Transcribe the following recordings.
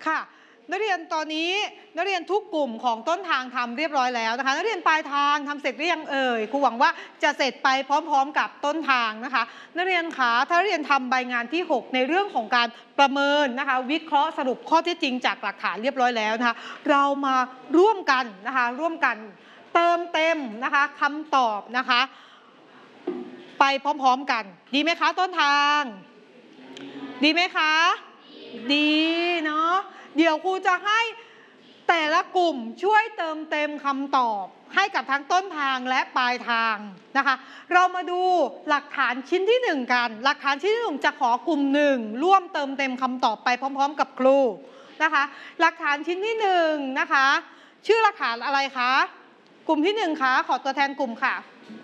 ค่ะนักเรียนตอนนี้นักเรียนทุกกลุ่มของต้นทางทำเรียบร้อยแล้วนะคะนักเรียนปลายทางทำเสร็จหรือยังเอ่ยครูหวังว่าจะเสร็จไปพร้อมๆกับต้นทางนะคะนักเรียนคะถ้านักเรียนทำใบงานที่6ในเรื่องของการประเมินนะคะวิเคราะห์สรุปข้อเท็จจริงจากหลักฐานเรียบร้อยแล้วนะคะเรามาร่วมกันนะคะร่วมกันเติมเต็มนะคะคำตอบนะคะไปพร้อมๆกันดีไหมคะต้นทางดีไหมคะดีเนาะเดี๋ยวครูจะให้แต่ละกลุ่มช่วยเติมเต็มคำตอบให้กับทั้งต้นทางและปลายทางนะคะเรามาดูหลักฐานชิ้นที่1กันหลักฐานชิ้นที่1จะขอกลุ่ม1ร่วมเติมเต็มคำตอบไปพร้อมๆกับครูนะคะหลักฐานชิ้นที่1นะคะชื่อหลักฐานอะไรคะกลุ่มที่1คะขอตัวแทนกลุ่มค่ะ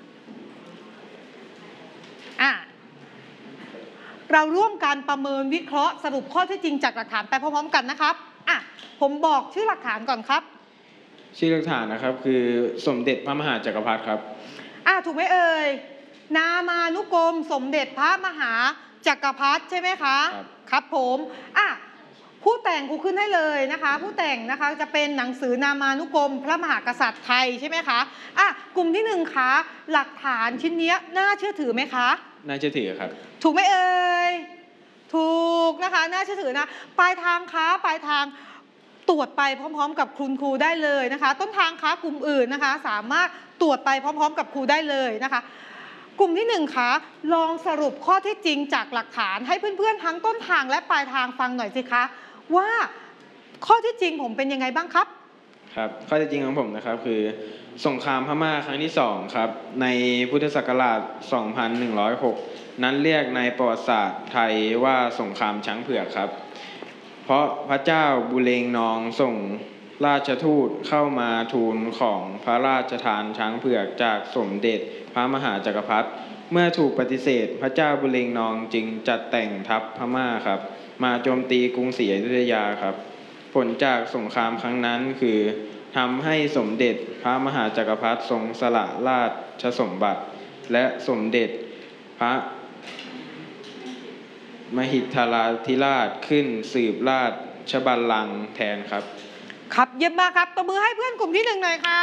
เราร่วมกันประเมินวิเคราะห์สรุปข้อเท็จจริงจากหลักฐานไปพร้อมๆกันนะครับผมบอกชื่อหลักฐานก่อนครับชื่อหลักฐานนะครับคือสมเด็จพระมหาจักรพรรดิครับถูกไหมเอ่ยนามานุกรมสมเด็จพระมหาจักรพรรดิใช่ไหมคะครับผมผู้แต่งครูขึ้นให้เลยนะคะผู้แต่งนะคะจะเป็นหนังสือนามานุกรมพระมหากษัตริย์ไทยใช่ไหมคะกลุ่มที่1คะหลักฐานชิ้นนี้น่าเชื่อถือไหมคะน่าเชื่อถือครับถูกไหมเอ่ยถูกนะคะน่าเชื่อถือนะปลายทางคะปลายทางตรวจไปพร้อมๆกับคุณครูได้เลยนะคะต้นทางคะกลุ่มอื่นนะคะสามารถตรวจไปพร้อมๆกับครูได้เลยนะคะกลุ่มที่1คะลองสรุปข้อเท็จจริงจากหลักฐานให้เพื่อนๆทั้งต้นทางและปลายทางฟังหน่อยสิคะว่าข้อเท็จจริงผมเป็นยังไงบ้างครับครับข้อเท็จจริงของผมนะครับคือสงครามพม่าครั้งที่2ครับในพุทธศักราช 2106 นั้นเรียกในประวัติศาสตร์ไทยว่าสงครามช้างเผือกครับเพราะพระเจ้าบุเรงนองส่งราชทูตเข้ามาทูลของพระราชทานช้างเผือกจากสมเด็จพระมหาจักรพรรดิเมื่อถูกปฏิเสธพระเจ้าบุเรงนองจึงจัดแต่งทัพพม่าครับมาโจมตีกรุงศรีอยุธยาครับผลจากสงครามครั้งนั้นคือทำให้สมเด็จพระมหาจักรพรรดิทรงสละราชสมบัติและสมเด็จพระมหิทราธิราชขึ้นสืบราชบัลลังก์แทนครับครับเยี่ยมมากครับตบมือให้เพื่อนกลุ่มที่1หน่อยค่ะ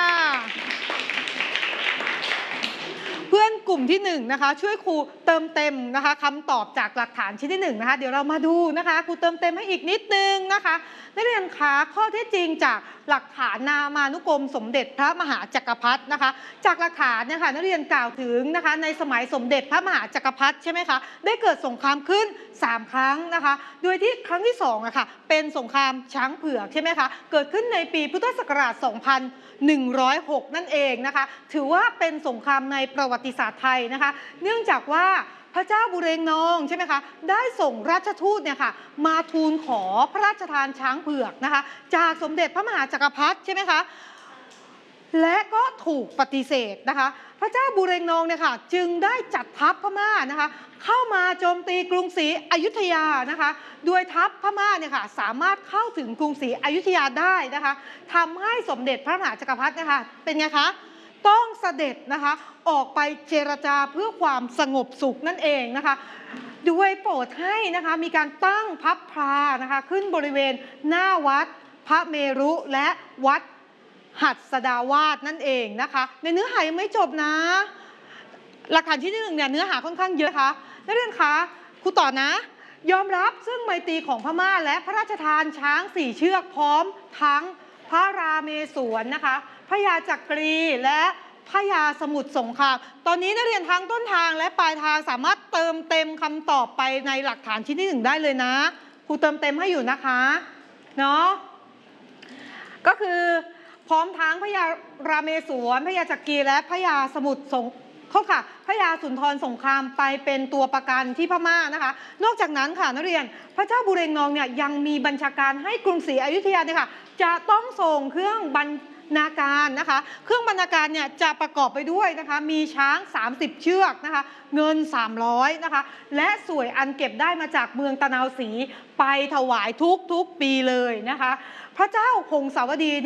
เพื่อนกลุ่มที่1นะคะช่วยครูเติมเต็มนะคะคำตอบจากหลักฐานชิ้นที่1นะคะเดี๋ยวเรามาดูนะคะครูเติมเต็มให้อีกนิดนึงนะคะนักเรียนคะข้อเท็จจริงจากหลักฐานนามานุกรมสมเด็จพระมหาจักรพรรดินะคะจากหลักฐานเนี่ยค่ะนักเรียนกล่าวถึงนะคะในสมัยสมเด็จพระมหาจักรพรรดิใช่ไหมคะได้เกิดสงครามขึ้น3ครั้งนะคะโดยที่ครั้งที่2อะค่ะเป็นสงครามช้างเผือกใช่ไหมคะเกิดขึ้นในปีพุทธศักราช 2106 นั่นเองนะคะถือว่าเป็นสงครามในประวัติศาสตร์ไทยนะคะเนื่องจากว่าพระเจ้าบุเรงนองใช่ไหมคะได้ส่งราชทูตเนี่ยค่ะมาทูลขอพระราชทานช้างเผือกนะคะจากสมเด็จพระมหาจักรพรรดิใช่ไหมคะและก็ถูกปฏิเสธนะคะพระเจ้าบุเรงนองเนี่ยค่ะจึงได้จัดทัพพม่านะคะเข้ามาโจมตีกรุงศรีอยุธยานะคะโดยทัพพม่าเนี่ยค่ะสามารถเข้าถึงกรุงศรีอยุธยาได้นะคะทำให้สมเด็จพระมหาจักรพรรดินะคะเป็นไงคะต้องเสด็จนะคะออกไปเจรจาเพื่อความสงบสุขนั่นเองนะคะด้วยโปรดให้นะคะมีการตั้งพับพลานะคะขึ้นบริเวณหน้าวัดพระเมรุและวัดหัดสดาวาสนั่นเองนะคะในเนื้อหายังไม่จบนะหลักฐานที่1เนี่ยเนื้อหาค่อนข้างเยอะค่ะนักเรียนคะครูต่อนะยอมรับซึ่งไมตรีของพม่าและพระราชทานช้าง4เชือกพร้อมทั้งพระราเมศวรนะคะพระยาจักรีและพระยาสมุทรสงครามตอนนี้นักเรียนทั้งต้นทางและปลายทางสามารถเติมเต็มคำตอบไปในหลักฐานชิ้นที่1ได้เลยนะครูเติมเต็มให้อยู่นะคะเนาะก็คือพร้อมทั้งพระยาราเมศวรพระยาจักรีและพระยาสมุทรสงพระยาสุนทรสงครามไปเป็นตัวประกันที่พม่านะคะนอกจากนั้นค่ะนักเรียนพระเจ้าบุเรงนองเนี่ยยังมีบัญชาการให้กรุงศรีอยุธยาเนี่ยค่ะจะต้องส่งเครื่องบรรณาการนะคะเครื่องบรรณาการเนี่ยจะประกอบไปด้วยนะคะมีช้าง30เชือกนะคะเงิน300นะคะและสวยอันเก็บได้มาจากเมืองตะนาวศรีไปถวายทุกปีเลยนะคะพระเจ้าหงสาวดีเนี่ย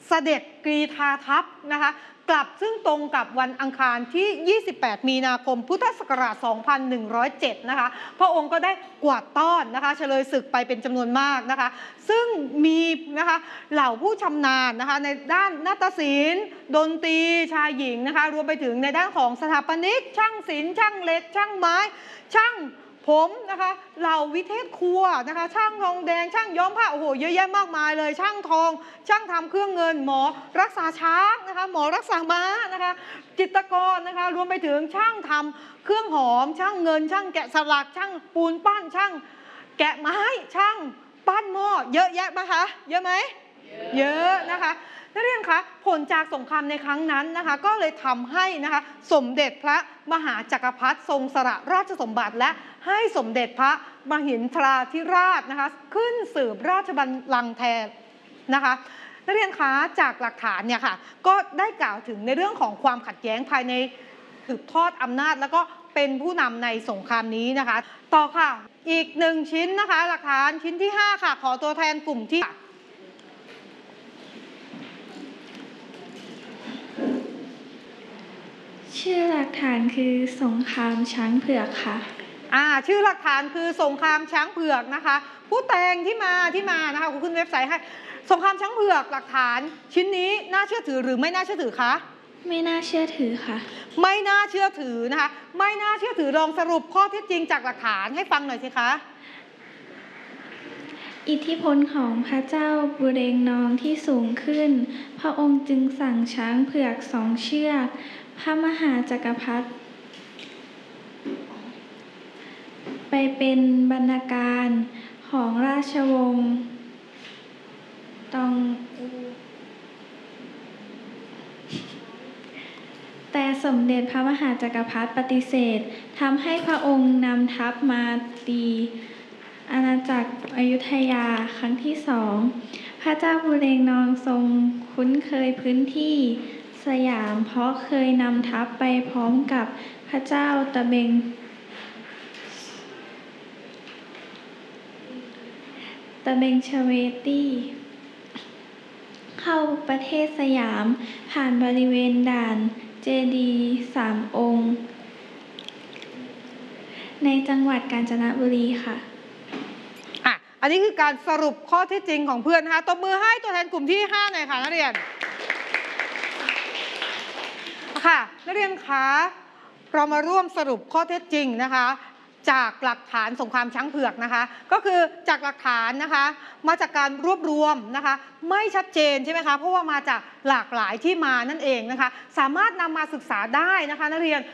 เสด็จกรีธาทัพนะคะกลับซึ่งตรงกับวันอังคารที่ 28 มีนาคม พุทธศักราช 2107 นะคะพระองค์ก็ได้กวาดต้อนนะคะเฉลยศึกไปเป็นจำนวนมากนะคะซึ่งมีนะคะเหล่าผู้ชำนาญนะคะในด้านนาฏศิลป์ดนตรีชายหญิงนะคะรวมไปถึงในด้านของสถาปนิกช่างศิลป์ช่างเหล็กช่างไม้ช่างผมนะคะเหล่าวิเทศครัวนะคะช่างทองแดงช่างย้อมผ้าโอ้โหเยอะแยะมากมายเลยช่างทองช่างทำเครื่องเงินหมอรักษาช้างนะคะหมอรักษาม้านะคะจิตรกรนะคะรวมไปถึงช่างทำเครื่องหอมช่างเงินช่างแกะสลักช่างปูนปั้นช่างแกะไม้ช่างปั้นหม้อเยอะแยะไหมคะเยอะไหมเยอะนะคะนักเรียนคะผลจากสงครามในครั้งนั้นนะคะก็เลยทำให้นะคะสมเด็จพระมหาจักรพรรดิทรงสละราชสมบัติและให้สมเด็จพระมหินทราธิราชนะคะขึ้นสืบราชบัลลังก์แทนนะคะนักเรียนคะจากหลักฐานเนี่ยค่ะก็ได้กล่าวถึงในเรื่องของความขัดแย้งภายในสืบทอดอำนาจแล้วก็เป็นผู้นำในสงครามนี้นะคะต่อค่ะอีกหนึ่งชิ้นนะคะหลักฐานชิ้นที่5ค่ะขอตัวแทนกลุ่มที่ชื่อหลักฐานคือสงครามช้างเผือกค่ะชื่อหลักฐานคือสงครามช้างเผือกนะคะผู้แต่งที่มานะคะกูขึ้นเว็บไซต์ให้สงครามช้างเผือกหลักฐานชิ้นนี้น่าเชื่อถือหรือไม่น่าเชื่อถือคะไม่น่าเชื่อถือค่ะไม่น่าเชื่อถือนะคะไม่น่าเชื่อถือลองสรุปข้อเท็จจริงจากหลักฐานให้ฟังหน่อยสิคะอิทธิพลของพระเจ้าบุเรงนองที่สูงขึ้นพระองค์จึงสั่งช้างเผือก2 เชือกพระมหาจักรพรรดิไปเป็นบรรณาการของราชวงศ์ตองอูแต่สมเด็จพระมหาจักรพรรดิปฏิเสธทำให้พระองค์นำทัพมาตีอาณาจักรอยุธยาครั้งที่2พระเจ้าบุเรงนองทรงคุ้นเคยพื้นที่สยามเพราะเคยนำทัพไปพร้อมกับพระเจ้าตะเบงชเวตี้เข้าประเทศสยามผ่านบริเวณด่านเจดีย์3 องค์ในจังหวัดกาญจนบุรีค่ะอันนี้คือการสรุปข้อเท็จจริงของเพื่อนนะคะตบมือให้ตัวแทนกลุ่มที่5หน่อยค่ะนักเรียนค่ะนักเรียนคะเรามาร่วมสรุปข้อเท็จจริงนะคะจากหลักฐานสงครามช้างเผือกนะคะก็คือจากหลักฐานนะคะมาจากการรวบรวมนะคะไม่ชัดเจนใช่ไหมคะเพราะว่ามาจากหลากหลายที่มานั่นเองนะคะสามารถนำมาศึกษาได้นะคะนักเรียน